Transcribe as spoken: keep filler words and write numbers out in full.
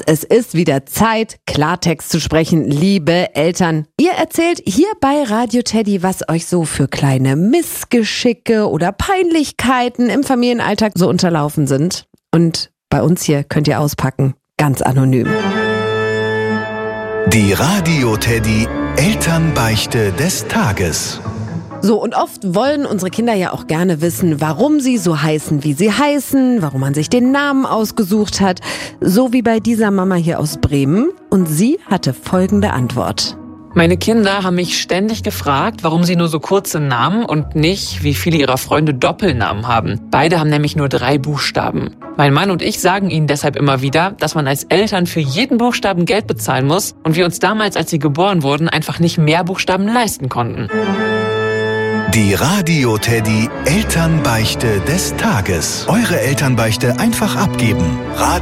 Es ist wieder Zeit, Klartext zu sprechen, liebe Eltern. Ihr erzählt hier bei Radio Teddy, was euch so für kleine Missgeschicke oder Peinlichkeiten im Familienalltag so unterlaufen sind. Und bei uns hier könnt ihr auspacken, ganz anonym. Die Radio Teddy Elternbeichte des Tages. So, und oft wollen unsere Kinder ja auch gerne wissen, warum sie so heißen, wie sie heißen, warum man sich den Namen ausgesucht hat. So wie bei dieser Mama hier aus Bremen. Und sie hatte folgende Antwort. Meine Kinder haben mich ständig gefragt, warum sie nur so kurze Namen und nicht, wie viele ihrer Freunde, Doppelnamen haben. Beide haben nämlich nur drei Buchstaben. Mein Mann und ich sagen ihnen deshalb immer wieder, dass man als Eltern für jeden Buchstaben Geld bezahlen muss und wir uns damals, als sie geboren wurden, einfach nicht mehr Buchstaben leisten konnten. Die Radio Teddy Elternbeichte des Tages. Eure Elternbeichte einfach abgeben.